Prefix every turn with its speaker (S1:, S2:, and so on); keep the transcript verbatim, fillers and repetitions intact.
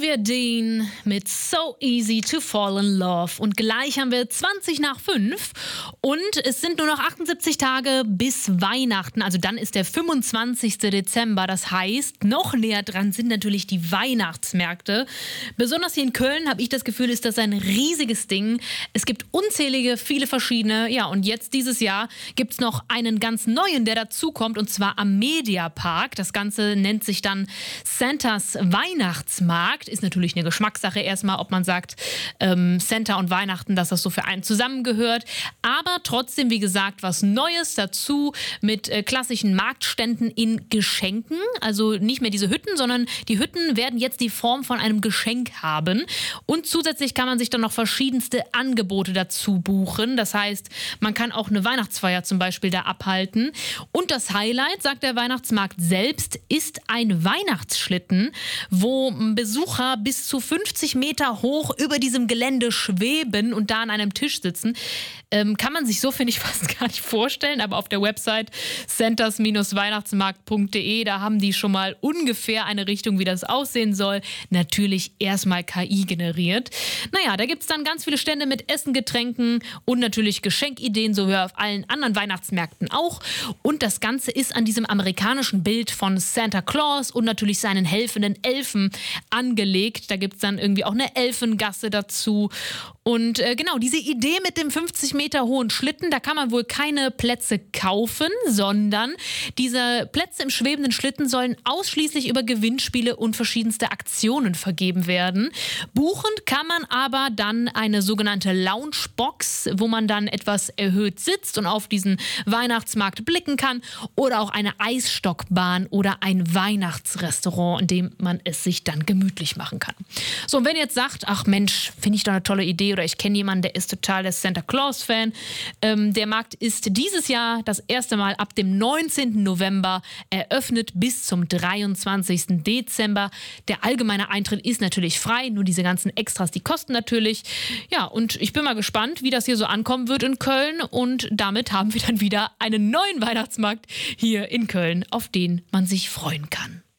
S1: Olivia Dean mit So Easy to Fall in Love. Und gleich haben wir zwanzig nach fünf und es sind nur noch achtundsiebzig Tage bis Weihnachten. Also dann ist der fünfundzwanzigste Dezember. Das heißt, noch näher dran sind natürlich die Weihnachtsmärkte. Besonders hier in Köln habe ich das Gefühl, ist das ein riesiges Ding. Es gibt unzählige, viele verschiedene. Ja, und jetzt dieses Jahr gibt es noch einen ganz neuen, der dazukommt, und zwar am Mediapark. Das Ganze nennt sich dann Santas Weihnachtsmarkt. Ist natürlich eine Geschmackssache erstmal, ob man sagt, ähm, Santa und Weihnachten, dass das so für einen zusammengehört. Aber trotzdem, wie gesagt, was Neues dazu mit äh, klassischen Marktständen in Geschenken. Also nicht mehr diese Hütten, sondern die Hütten werden jetzt die Form von einem Geschenk haben. Und zusätzlich kann man sich dann noch verschiedenste Angebote dazu buchen. Das heißt, man kann auch eine Weihnachtsfeier zum Beispiel da abhalten. Und das Highlight, sagt der Weihnachtsmarkt selbst, ist ein Weihnachtsschlitten, wo Besucher bis zu fünfzig Meter hoch über diesem Gelände schweben und da an einem Tisch sitzen. Ähm, kann man sich so, finde ich, fast gar nicht vorstellen. Aber auf der Website santas weihnachtsmarkt punkt de, da haben die schon mal ungefähr eine Richtung, wie das aussehen soll. Natürlich erstmal K I generiert. Naja, da gibt es dann ganz viele Stände mit Essen, Getränken und natürlich Geschenkideen, so wie auf allen anderen Weihnachtsmärkten auch. Und das Ganze ist an diesem amerikanischen Bild von Santa Claus und natürlich seinen helfenden Elfen angelegt. Da gibt es dann irgendwie auch eine Elfengasse dazu. Und äh, genau, diese Idee mit dem fünfzig Meter hohen Schlitten, da kann man wohl keine Plätze kaufen, sondern diese Plätze im schwebenden Schlitten sollen ausschließlich über Gewinnspiele und verschiedenste Aktionen vergeben werden. Buchen kann man aber dann eine sogenannte Loungebox, wo man dann etwas erhöht sitzt und auf diesen Weihnachtsmarkt blicken kann, oder auch eine Eisstockbahn oder ein Weihnachtsrestaurant, in dem man es sich dann gemütlich machen kann. So, und wenn ihr jetzt sagt, ach Mensch, finde ich doch eine tolle Idee, oder ich kenne jemanden, der ist total der Santa Claus-Fan. Ähm, der Markt ist dieses Jahr das erste Mal ab dem neunzehnten November eröffnet bis zum dreiundzwanzigsten Dezember. Der allgemeine Eintritt ist natürlich frei, nur diese ganzen Extras, die kosten natürlich. Ja, und ich bin mal gespannt, wie das hier so ankommen wird in Köln, und damit haben wir dann wieder einen neuen Weihnachtsmarkt hier in Köln, auf den man sich freuen kann.